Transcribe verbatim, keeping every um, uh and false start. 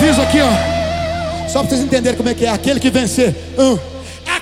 aviso aqui, ó. Só pra vocês entenderem como é que é. Aquele que vencer. Um.